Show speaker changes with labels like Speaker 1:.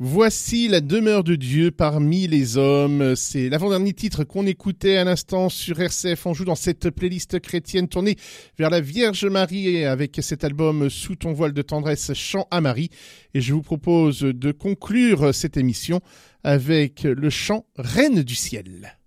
Speaker 1: Voici la demeure de Dieu parmi les hommes. C'est l'avant-dernier titre qu'on écoutait à l'instant sur RCF Anjou dans cette playlist chrétienne tournée vers la Vierge Marie avec cet album Sous ton voile de tendresse, chant à Marie. Et je vous propose de conclure cette émission avec le chant Reine du ciel.